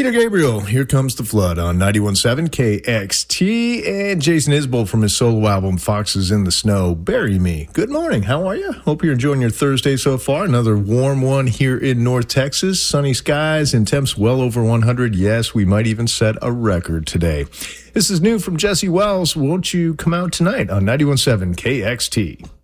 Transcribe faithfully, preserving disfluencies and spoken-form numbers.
Peter Gabriel, Here Comes the Flood on ninety-one point seven K X T, and Jason Isbell from his solo album Foxes in the Snow, Bury Me. Good morning, how are you? Hope you're enjoying your Thursday so far. Another warm one here in North Texas. Sunny skies and temps well over one hundred. Yes, we might even set a record today. This is new from Jesse Wells. Won't you come out tonight on ninety-one point seven K X T?